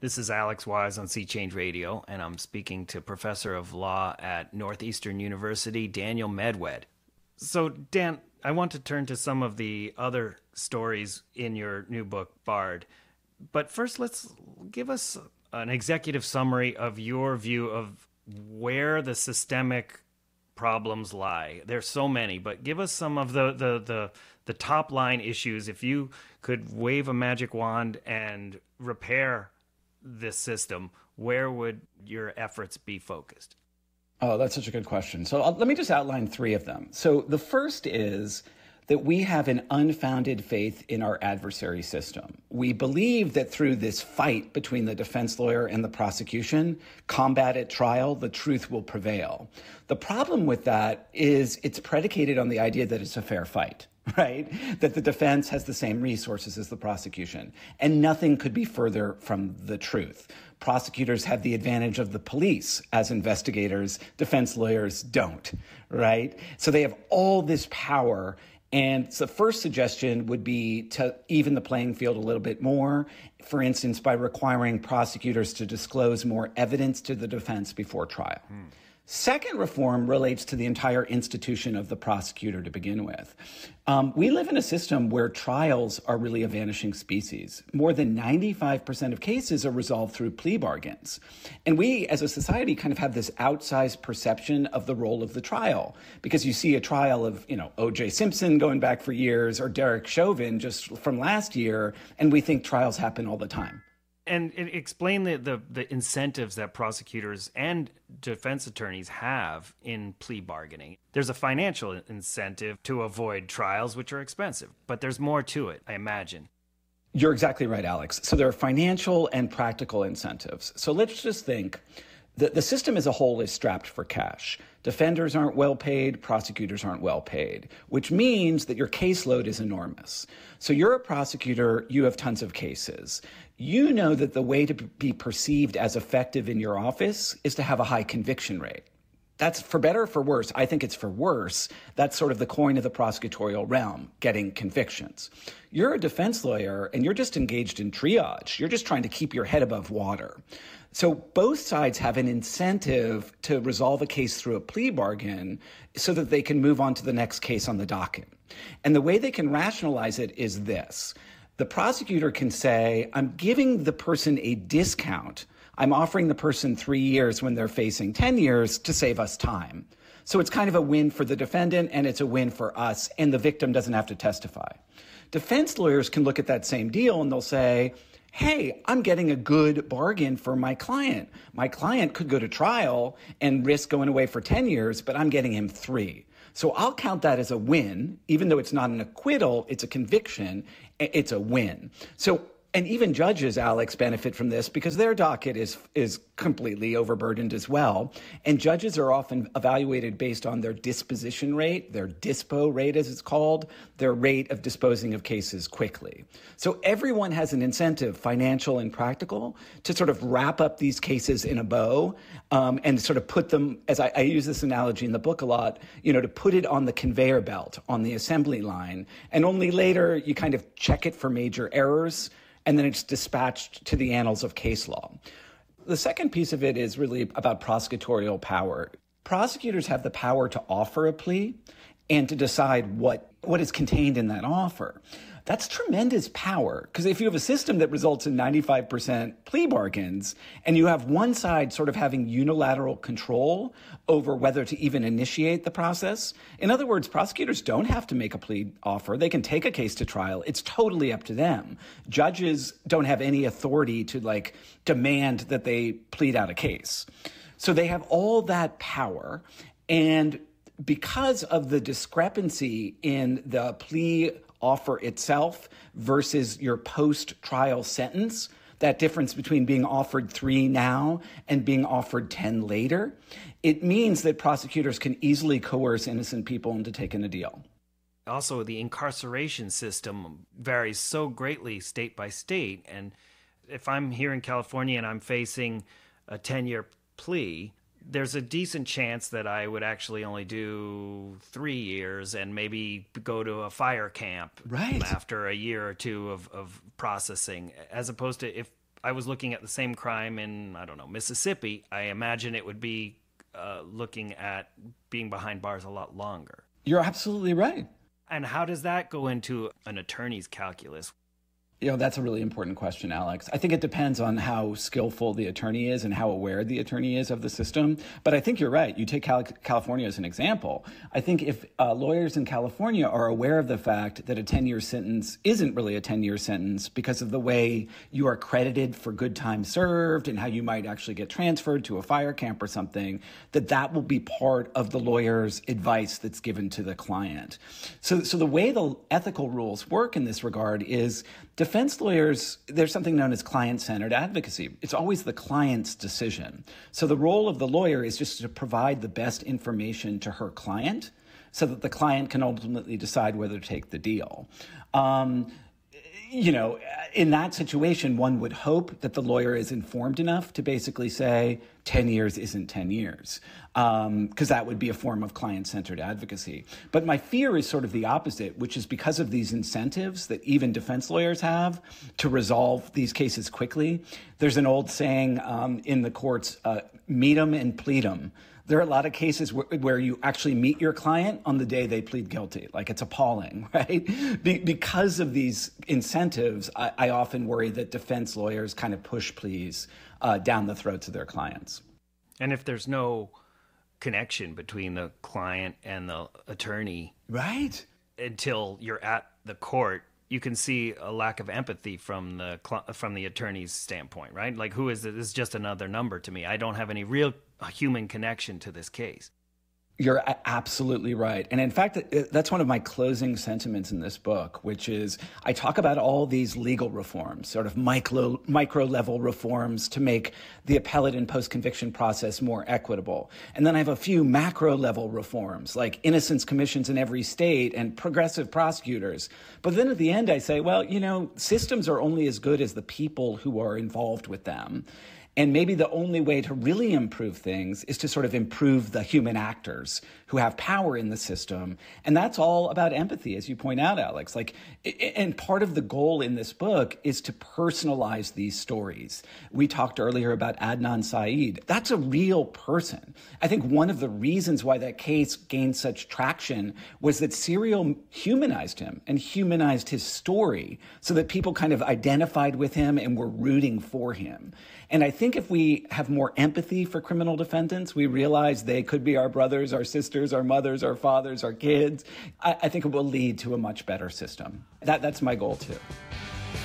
This is Alex Wise on Sea Change Radio, and I'm speaking to Professor of Law at Northeastern University, Daniel Medwed. So, Dan, I want to turn to some of the other stories in your new book, Barred. But first, let's give us an executive summary of your view of where the systemic problems lie. There's so many, but give us some of the top line issues. If you could wave a magic wand and repair this system, where would your efforts be focused? Oh, that's such a good question. So let me just outline three of them. So the first is that we have an unfounded faith in our adversary system. We believe that through this fight between the defense lawyer and the prosecution, combat at trial, the truth will prevail. The problem with that is it's predicated on the idea that it's a fair fight, right? That the defense has the same resources as the prosecution. And nothing could be further from the truth. Prosecutors have the advantage of the police as investigators. Defense lawyers don't, right? So they have all this power. And the first suggestion would be to even the playing field a little bit more, for instance, by requiring prosecutors to disclose more evidence to the defense before trial. Second reform relates to the entire institution of the prosecutor to begin with. We live in a system where trials are really a vanishing species. More than 95% of cases are resolved through plea bargains. And we, as a society, kind of have this outsized perception of the role of the trial. Because you see a trial of, O.J. Simpson going back for years or Derek Chauvin just from last year, and we think trials happen all the time. And explain the incentives that prosecutors and defense attorneys have in plea bargaining. There's a financial incentive to avoid trials, which are expensive, but there's more to it, I imagine. You're exactly right, Alex. So there are financial and practical incentives. So let's just think the system as a whole is strapped for cash. Defenders aren't well paid, prosecutors aren't well paid, which means that your caseload is enormous. So you're a prosecutor, you have tons of cases. You know that the way to be perceived as effective in your office is to have a high conviction rate. That's for better or for worse. I think it's for worse. That's sort of the coin of the prosecutorial realm, getting convictions. You're a defense lawyer and you're just engaged in triage. You're just trying to keep your head above water. So both sides have an incentive to resolve a case through a plea bargain so that they can move on to the next case on the docket. And the way they can rationalize it is this. The prosecutor can say, I'm giving the person a discount. I'm offering the person 3 years when they're facing 10 years to save us time. So it's kind of a win for the defendant and it's a win for us, and the victim doesn't have to testify. Defense lawyers can look at that same deal and they'll say, hey, I'm getting a good bargain for my client. My client could go to trial and risk going away for 10 years, but I'm getting him 3. So I'll count that as a win. Even though it's not an acquittal, it's a conviction, it's a win. So, and even judges, Alex, benefit from this because their docket is completely overburdened as well. And judges are often evaluated based on their disposition rate, their dispo rate, as it's called, their rate of disposing of cases quickly. So everyone has an incentive, financial and practical, to sort of wrap up these cases in a bow and sort of put them, as I use this analogy in the book a lot, to put it on the conveyor belt, on the assembly line. And only later you kind of check it for major errors, and then it's dispatched to the annals of case law. The second piece of it is really about prosecutorial power. Prosecutors have the power to offer a plea and to decide what is contained in that offer. That's tremendous power, because if you have a system that results in 95% plea bargains and you have one side sort of having unilateral control over whether to even initiate the process, in other words, prosecutors don't have to make a plea offer. They can take a case to trial. It's totally up to them. Judges don't have any authority to demand that they plead out a case. So they have all that power, and because of the discrepancy in the plea offer itself versus your post-trial sentence, that difference between being offered 3 now and being offered 10 later, it means that prosecutors can easily coerce innocent people into taking a deal. Also, the incarceration system varies so greatly state by state. And if I'm here in California and I'm facing a 10-year plea, there's a decent chance that I would actually only do 3 years and maybe go to a fire camp right. after a year or two of processing, as opposed to if I was looking at the same crime in, I don't know, Mississippi, I imagine it would be looking at being behind bars a lot longer. You're absolutely right. And how does that go into an attorney's calculus? That's a really important question, Alex. I think it depends on how skillful the attorney is and how aware the attorney is of the system. But I think you're right. You take California as an example. I think if lawyers in California are aware of the fact that a 10-year sentence isn't really a 10-year sentence because of the way you are credited for good time served and how you might actually get transferred to a fire camp or something, that will be part of the lawyer's advice that's given to the client. So the way the ethical rules work in this regard is defense lawyers, there's something known as client-centered advocacy. It's always the client's decision. So the role of the lawyer is just to provide the best information to her client so that the client can ultimately decide whether to take the deal. In that situation, one would hope that the lawyer is informed enough to basically say 10 years isn't 10 years, because that would be a form of client-centered advocacy. But my fear is sort of the opposite, which is because of these incentives that even defense lawyers have to resolve these cases quickly. There's an old saying in the courts, meet 'em and plead 'em. There are a lot of cases where you actually meet your client on the day they plead guilty. Like, it's appalling, right? Because of these incentives, I often worry that defense lawyers kind of push pleas down the throats of their clients. And if there's no connection between the client and the attorney, right, until you're at the court, you can see a lack of empathy from the attorney's standpoint, right? Like, who is it? This is just another number to me. I don't have any real human connection to this case. You're absolutely right. And in fact, that's one of my closing sentiments in this book, which is I talk about all these legal reforms, sort of micro level reforms to make the appellate and post-conviction process more equitable. And then I have a few macro level reforms, like innocence commissions in every state and progressive prosecutors. But then at the end, I say, well, systems are only as good as the people who are involved with them. And maybe the only way to really improve things is to sort of improve the human actors who have power in the system. And that's all about empathy, as you point out, Alex. And part of the goal in this book is to personalize these stories. We talked earlier about Adnan Syed. That's a real person. I think one of the reasons why that case gained such traction was that Serial humanized him and humanized his story so that people kind of identified with him and were rooting for him. And I think if we have more empathy for criminal defendants, we realize they could be our brothers, our sisters, our mothers, our fathers, our kids. I think it will lead to a much better system. That's my goal, too.